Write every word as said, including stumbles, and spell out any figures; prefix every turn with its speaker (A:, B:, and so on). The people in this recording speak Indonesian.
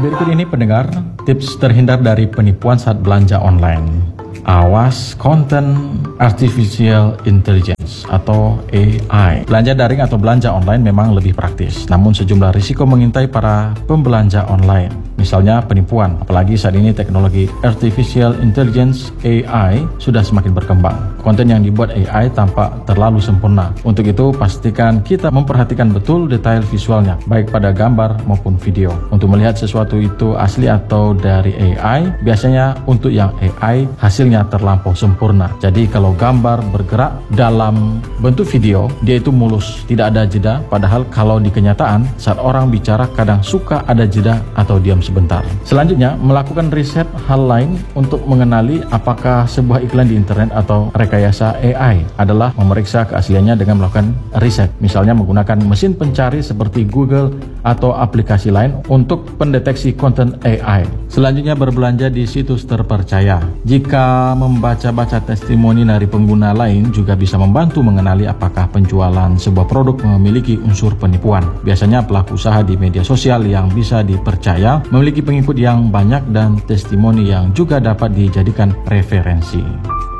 A: Berikut ini pendengar, tips terhindar dari penipuan saat belanja online. Awas konten artificial intelligence atau A I. Belanja daring atau belanja online memang lebih praktis, namun sejumlah risiko mengintai para pembelanja online. Misalnya penipuan, apalagi saat ini teknologi artificial intelligence A I sudah semakin berkembang. Konten yang dibuat A I tampak terlalu sempurna. Untuk itu, pastikan kita memperhatikan betul detail visualnya, baik pada gambar maupun video. Untuk melihat sesuatu itu asli atau dari A I, biasanya untuk yang A I hasilnya terlampau sempurna. Jadi kalau gambar bergerak dalam bentuk video, dia itu mulus, tidak ada jeda. Padahal kalau di kenyataan, saat orang bicara kadang suka ada jeda atau diam sebentar. Selanjutnya, melakukan riset hal lain untuk mengenali apakah sebuah iklan di internet atau rekayasa A I adalah memeriksa keasliannya dengan melakukan riset. Misalnya menggunakan mesin pencari seperti Google atau aplikasi lain untuk pendeteksi konten A I. Selanjutnya, berbelanja di situs terpercaya. Jika membaca-baca testimoni dari pengguna lain juga bisa membantu mengenali apakah penjualan sebuah produk memiliki unsur penipuan. Biasanya pelaku usaha di media sosial yang bisa dipercaya memiliki pengikut yang banyak dan testimoni yang juga dapat dijadikan referensi.